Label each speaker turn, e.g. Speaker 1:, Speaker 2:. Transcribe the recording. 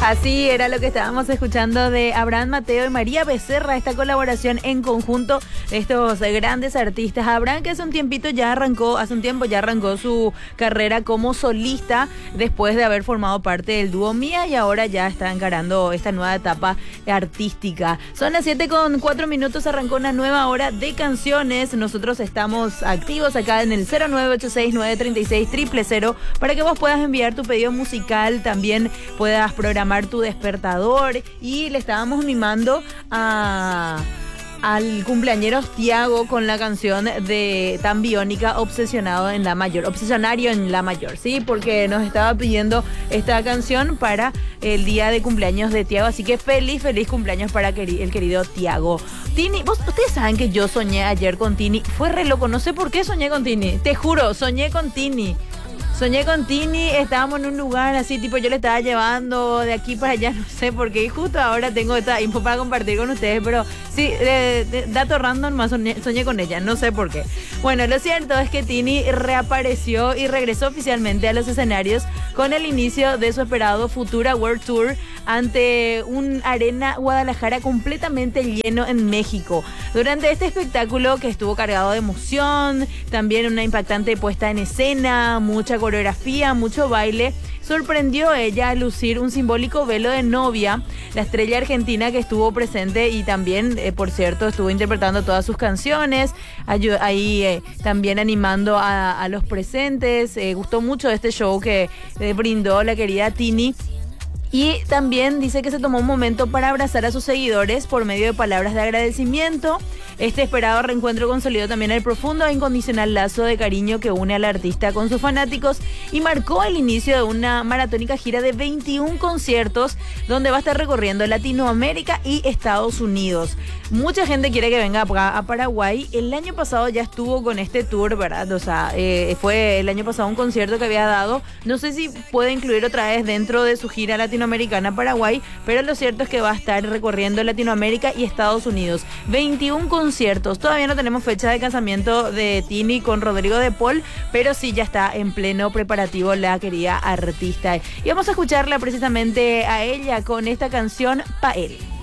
Speaker 1: Así era lo que estábamos escuchando de Abraham Mateo y María Becerra, esta colaboración en conjunto de estos grandes artistas. Abraham, que hace un tiempo ya arrancó su carrera como solista después de haber formado parte del dúo Mía y ahora ya está encarando esta nueva etapa artística. Son las 7:04, arrancó una nueva hora de canciones. Nosotros estamos activos acá en el 0986-936-000 para que vos puedas enviar tu pedido musical, también puedas programar tu despertador, y le estábamos mimando al cumpleañero Tiago con la canción de Tan Biónica, Obsesionario en la Mayor, ¿sí? Porque nos estaba pidiendo esta canción para el día de cumpleaños de Tiago, así que feliz cumpleaños para el querido Tiago. Tini, ustedes saben que yo soñé ayer con Tini, fue re loco, no sé por qué soñé con Tini, te juro, soñé con Tini, estábamos en un lugar así, tipo yo le estaba llevando de aquí para allá, no sé por qué, y justo ahora tengo esta info para compartir con ustedes, pero sí, dato random, más soñé con ella, no sé por qué. Bueno, lo cierto es que Tini reapareció y regresó oficialmente a los escenarios con el inicio de su esperado Futura World Tour ante un Arena Guadalajara completamente lleno en México. Durante este espectáculo, que estuvo cargado de emoción, también una impactante puesta en escena, mucha coreografía, mucho baile, sorprendió ella a lucir un simbólico velo de novia. La estrella argentina que estuvo presente y también, por cierto, estuvo interpretando todas sus canciones, ahí también animando a los presentes. Gustó mucho este show que brindó la querida Tini. Y también dice que se tomó un momento para abrazar a sus seguidores por medio de palabras de agradecimiento. Este esperado reencuentro consolidó también el profundo e incondicional lazo de cariño que une al artista con sus fanáticos y marcó el inicio de una maratónica gira de 21 conciertos donde va a estar recorriendo Latinoamérica y Estados Unidos. Mucha gente quiere que venga a Paraguay. El año pasado ya estuvo con este tour, ¿verdad? O sea, fue el año pasado un concierto que había dado. No sé si puede incluir otra vez dentro de su gira latinoamericana Paraguay, pero lo cierto es que va a estar recorriendo Latinoamérica y Estados Unidos. 21 conciertos. Todavía no tenemos fecha de casamiento de Tini con Rodrigo de Paul, pero sí ya está en pleno preparativo la querida artista. Y vamos a escucharla precisamente a ella con esta canción, Pa' Él.